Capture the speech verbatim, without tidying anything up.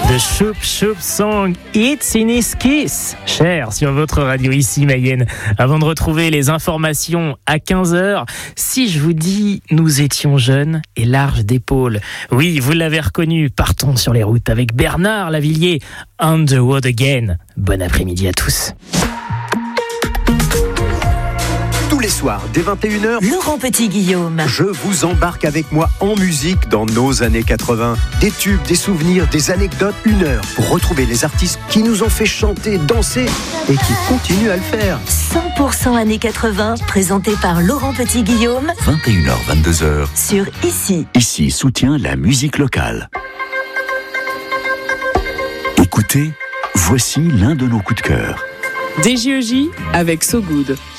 The Choup Choup Song, It's in His Kiss, cher sur votre radio ici Mayenne. Avant de retrouver les informations à quinze heures, si je vous dis nous étions jeunes et larges d'épaules, oui, vous l'avez reconnu, partons sur les routes avec Bernard Lavilliers, On the Road Again. Bon après-midi à tous. Tous les soirs, dès vingt et une heures, Laurent Petit-Guillaume. Je vous embarque avec moi en musique dans nos années quatre-vingts. Des tubes, des souvenirs, des anecdotes, une heure pour retrouver les artistes qui nous ont fait chanter, danser et qui continuent à le faire. cent pour cent années quatre-vingts, présenté par Laurent Petit-Guillaume. vingt et une heures, vingt-deux heures. Sur Ici. Ici soutient la musique locale. Écoutez, voici l'un de nos coups de cœur. D J E J avec So Good.